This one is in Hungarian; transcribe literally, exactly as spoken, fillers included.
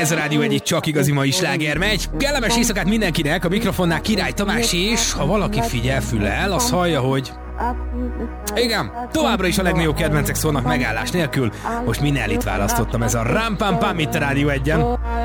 Ez a Rádió egy, itt csak igazi mai sláger megy. Kellemes éjszakát mindenkinek, a mikrofonnál Király Tamás, és ha valaki figyel fülel, az hallja, hogy... Igen, továbbra is a legnagyobb kedvencek szólnak megállás nélkül. Most Minellit választottam, ez a Ram Pam Pam itt a Rádió egyen.